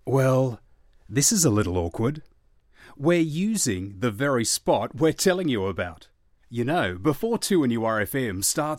Well, this is a little awkward. We're using the very spot we're telling you about. You know, before 2NURFM starts